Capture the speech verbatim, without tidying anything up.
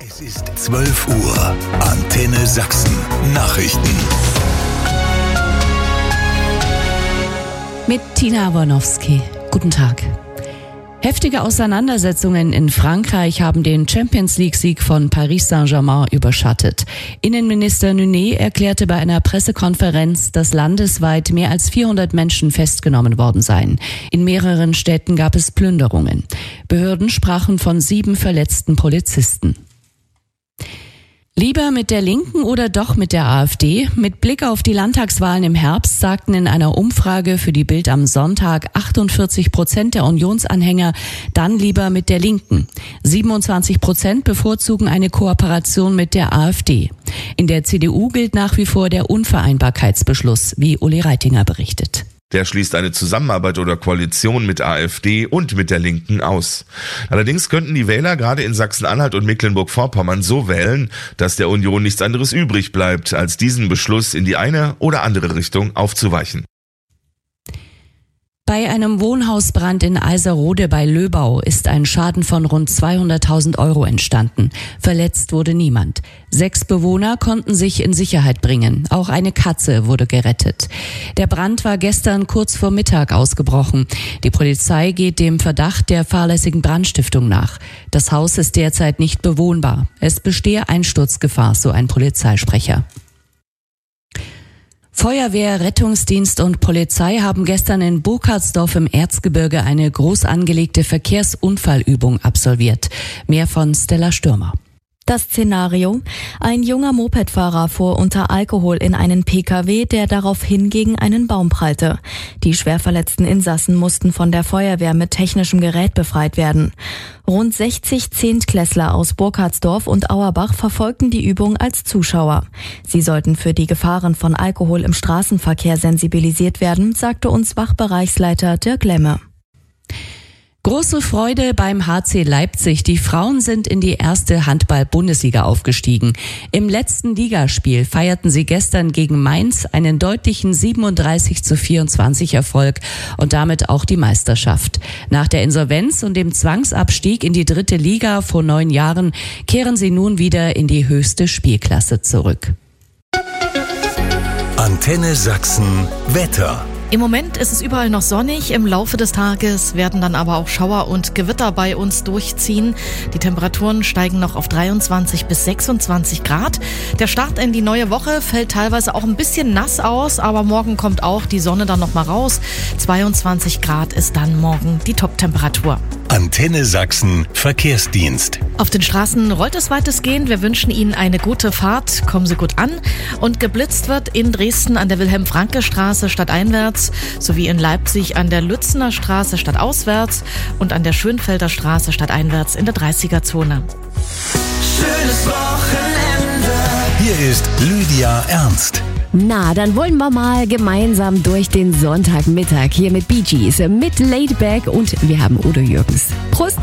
Es ist zwölf Uhr. Antenne Sachsen. Nachrichten. Mit Tina Wornowski. Guten Tag. Heftige Auseinandersetzungen in Frankreich haben den Champions-League-Sieg von Paris Saint-Germain überschattet. Innenminister Nunez erklärte bei einer Pressekonferenz, dass landesweit mehr als vierhundert Menschen festgenommen worden seien. In mehreren Städten gab es Plünderungen. Behörden sprachen von sieben verletzten Polizisten. Lieber mit der Linken oder doch mit der AfD? Mit Blick auf die Landtagswahlen im Herbst sagten in einer Umfrage für die Bild am Sonntag achtundvierzig Prozent der Unionsanhänger dann lieber mit der Linken. siebenundzwanzig Prozent bevorzugen eine Kooperation mit der AfD. In der C D U gilt nach wie vor der Unvereinbarkeitsbeschluss, wie Uli Reitinger berichtet. Der schließt eine Zusammenarbeit oder Koalition mit AfD und mit der Linken aus. Allerdings könnten die Wähler gerade in Sachsen-Anhalt und Mecklenburg-Vorpommern so wählen, dass der Union nichts anderes übrig bleibt, als diesen Beschluss in die eine oder andere Richtung aufzuweichen. Bei einem Wohnhausbrand in Eiserode bei Löbau ist ein Schaden von rund zweihunderttausend Euro entstanden. Verletzt wurde niemand. Sechs Bewohner konnten sich in Sicherheit bringen. Auch eine Katze wurde gerettet. Der Brand war gestern kurz vor Mittag ausgebrochen. Die Polizei geht dem Verdacht der fahrlässigen Brandstiftung nach. Das Haus ist derzeit nicht bewohnbar. Es bestehe Einsturzgefahr, so ein Polizeisprecher. Feuerwehr, Rettungsdienst und Polizei haben gestern in Burkhardsdorf im Erzgebirge eine groß angelegte Verkehrsunfallübung absolviert. Mehr von Stella Stürmer. Das Szenario: Ein junger Mopedfahrer fuhr unter Alkohol in einen P K W, der daraufhin gegen einen Baum prallte. Die schwer verletzten Insassen mussten von der Feuerwehr mit technischem Gerät befreit werden. Rund sechzig Zehntklässler aus Burkhardsdorf und Auerbach verfolgten die Übung als Zuschauer. Sie sollten für die Gefahren von Alkohol im Straßenverkehr sensibilisiert werden, sagte uns Wachbereichsleiter Dirk Lemme. Große Freude beim H C Leipzig. Die Frauen sind in die erste Handball-Bundesliga aufgestiegen. Im letzten Ligaspiel feierten sie gestern gegen Mainz einen deutlichen siebenunddreißig zu vierundzwanzig Erfolg und damit auch die Meisterschaft. Nach der Insolvenz und dem Zwangsabstieg in die dritte Liga vor neun Jahren kehren sie nun wieder in die höchste Spielklasse zurück. Antenne Sachsen Wetter. Im Moment ist es überall noch sonnig, im Laufe des Tages werden dann aber auch Schauer und Gewitter bei uns durchziehen. Die Temperaturen steigen noch auf dreiundzwanzig bis sechsundzwanzig Grad. Der Start in die neue Woche fällt teilweise auch ein bisschen nass aus, aber morgen kommt auch die Sonne dann noch mal raus. zweiundzwanzig Grad ist dann morgen die Top-Temperatur. Antenne Sachsen Verkehrsdienst. Auf den Straßen rollt es weitestgehend. Wir wünschen Ihnen eine gute Fahrt. Kommen Sie gut an. Und geblitzt wird in Dresden an der Wilhelm-Franke-Straße stadteinwärts sowie in Leipzig an der Lützener Straße stadtauswärts und an der Schönfelder Straße stadteinwärts in der dreißiger-Zone. Schönes Wochenende. Hier ist Lydia Ernst. Na, dann wollen wir mal gemeinsam durch den Sonntagmittag hier mit Bee Gees, mit Laid Back und wir haben Udo Jürgens. Prost!